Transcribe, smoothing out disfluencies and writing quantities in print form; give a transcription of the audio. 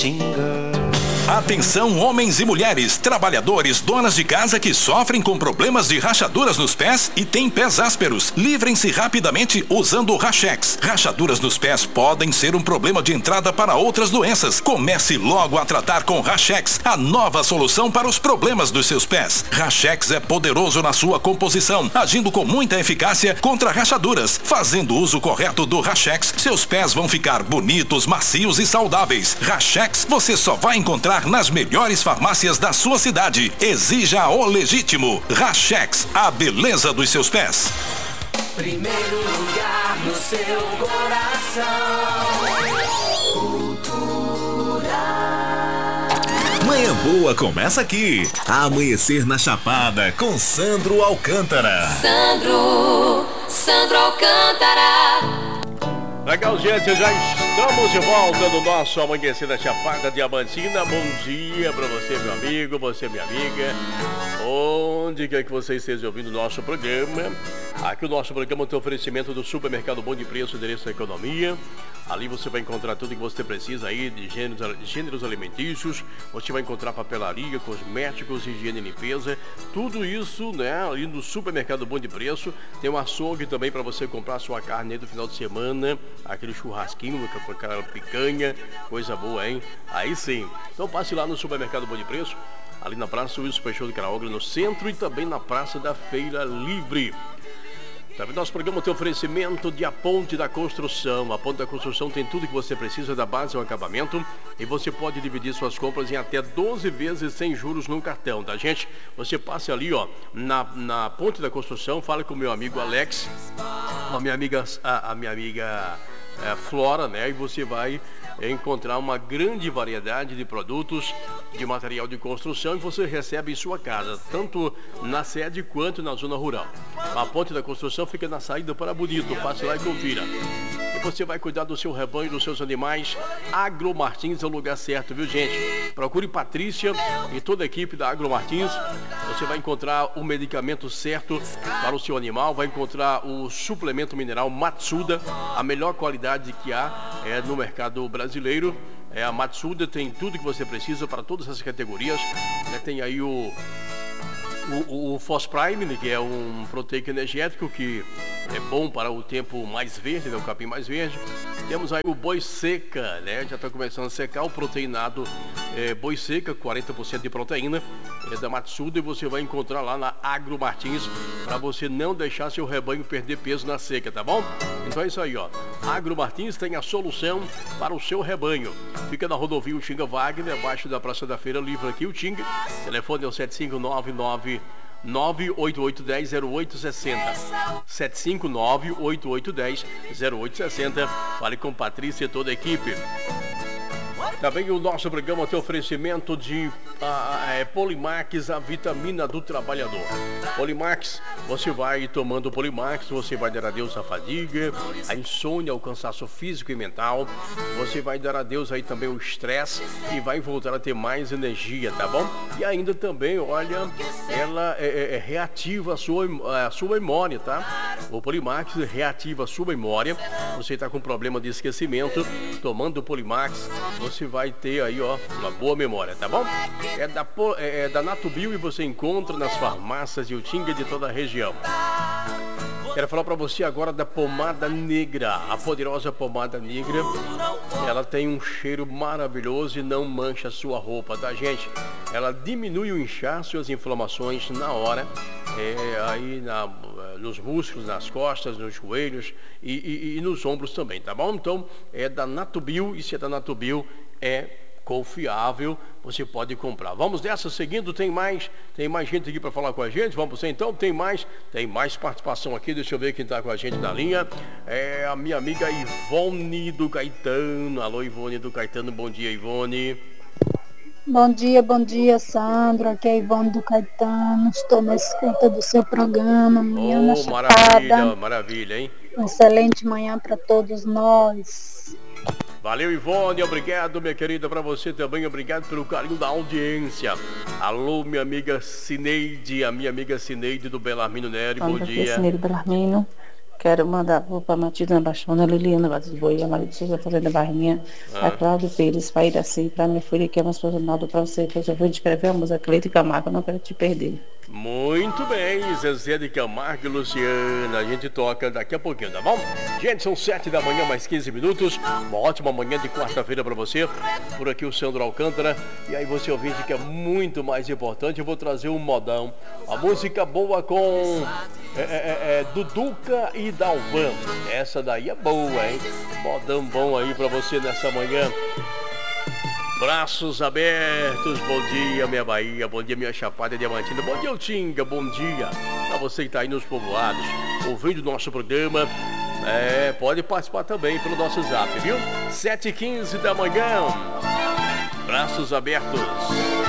Atenção, homens e mulheres, trabalhadores, donas de casa que sofrem com problemas de rachaduras nos pés e têm pés ásperos. Livrem-se rapidamente usando o Rachex. Rachaduras nos pés podem ser um problema de entrada para outras doenças. Comece logo a tratar com Rachex, a nova solução para os problemas dos seus pés. Rachex é poderoso na sua composição, agindo com muita eficácia contra rachaduras. Fazendo uso correto do Rachex, seus pés vão ficar bonitos, macios e saudáveis. Rachex você só vai encontrar nas melhores farmácias da sua cidade. Exija o legítimo. Rachex, a beleza dos seus pés. Primeiro lugar no seu coração. Cultura. Manhã Boa começa aqui. Amanhecer na Chapada com Sandro Alcântara. Sandro Alcântara. Legal, gente, já estamos de volta no nosso Amanhecer da Chapada Diamantina. Bom dia pra você, meu amigo, você, minha amiga. Onde quer que você esteja ouvindo o nosso programa. Aqui o nosso programa tem oferecimento do Supermercado Bom de Preço, endereço da economia. Ali você vai encontrar tudo que você precisa aí de gêneros alimentícios. Você vai encontrar papelaria, cosméticos, higiene e limpeza. Tudo isso, né, ali no Supermercado Bom de Preço. Tem um açougue também para você comprar sua carne aí do final de semana. Aquele churrasquinho com aquela picanha. Coisa boa, hein? Aí sim. Então passe lá no Supermercado Bom de Preço. Ali na Praça Wilson Peixoto de Caraógra, no centro, e também na Praça da Feira Livre. Também nosso programa tem oferecimento de A Ponte da Construção. A Ponte da Construção tem tudo que você precisa, da base ao acabamento, e você pode dividir suas compras em até 12 vezes sem juros no cartão, tá, gente? Você passe ali, ó, na Ponte da Construção, fala com o meu amigo Alex, a minha amiga Flora, né? E você vai encontrar uma grande variedade de produtos, de material de construção, e você recebe em sua casa, tanto na sede quanto na zona rural. A Ponte da Construção fica na saída para Bonito, passe lá e confira. E você vai cuidar do seu rebanho, dos seus animais. Agro Martins é o lugar certo, viu, gente? Procure Patrícia e toda a equipe da Agro Martins. Você vai encontrar o medicamento certo para o seu animal, vai encontrar o suplemento mineral Matsuda, a melhor qualidade que há no mercado brasileiro. A Matsuda tem tudo que você precisa para todas as categorias, né? Tem aí o Fos Prime, né, que é um proteico energético que é bom para o tempo mais verde, né, o capim mais verde. Temos aí o Boi Seca, né? Já está começando a secar o proteinado Boi Seca, 40% de proteína, é da Matsuda, e você vai encontrar lá na Agro Martins, para você não deixar seu rebanho perder peso na seca, tá bom? Então é isso aí, ó. Agro Martins tem a solução para o seu rebanho. Fica na rodovia Utinga Wagner, abaixo da Praça da Feira Livre aqui, Utinga. Telefone é o 759-8810-0860. 759-8810-0860. Fale com Patrícia e toda a equipe. Também o nosso programa tem oferecimento de Polimax, a vitamina do trabalhador. Polimax, você vai tomando Polimax, você vai dar adeus à fadiga, à insônia, ao cansaço físico e mental. Você vai dar adeus aí também ao estresse e vai voltar a ter mais energia, tá bom? E ainda também, olha, ela reativa a sua memória, tá? O Polimax reativa a sua memória. Você está com problema de esquecimento, tomando o Polimax, você vai ter aí, ó, uma boa memória, tá bom? É da Natubio e você encontra nas farmácias de Utinga de toda a região. Quero falar para você agora da pomada negra, a poderosa pomada negra. Ela tem um cheiro maravilhoso e não mancha a sua roupa, tá, gente? Ela diminui o inchaço e as inflamações na hora, nos músculos, nas costas, nos joelhos e nos ombros também, tá bom? Então, é da Natubio, e se é da Natubio, é confiável, você pode comprar. Vamos nessa, seguindo, tem mais gente aqui para falar com a gente. Vamos você então, tem mais participação aqui. Deixa eu ver quem está com a gente na linha. É a minha amiga Ivone do Caetano. Alô, Ivone do Caetano, bom dia, Ivone. Bom dia, Sandro. Aqui é a Ivone do Caetano. Estou na escuta do seu programa. Manhã na Chapada. Maravilha, hein? Uma excelente manhã para todos nós. Valeu, Ivone, obrigado, minha querida, para você também, obrigado pelo carinho da audiência. Alô, minha amiga Cineide, a minha amiga Cineide do Belarmino Nery, bom dia. Cineide Belarmino. Quero mandar para Matilda Baixona, Liliana Vazes Boi, a Maria Fazenda Barrinha, a Cláudio Pires, para ir assim, para minha filha que é uma esposa Naldo, para você, pois eu vou escrever a música Cleide Camargo, não quero te perder. Muito bem, Zezé de Camargo e Luciana, a gente toca daqui a pouquinho, tá bom? Gente, são 7 da manhã, mais 15 minutos, uma ótima manhã de quarta-feira pra você, por aqui o Sandro Alcântara, e aí você ouvinte que é muito mais importante, eu vou trazer um modão, a música boa com Duduca e Dalvan, essa daí é boa, hein? Modão bom aí pra você nessa manhã. Braços abertos, bom dia minha Bahia, bom dia minha Chapada Diamantina, bom dia Utinga, bom dia pra você que tá aí nos povoados, ouvindo o nosso programa, pode participar também pelo nosso zap, viu? 7h15 da manhã, braços abertos.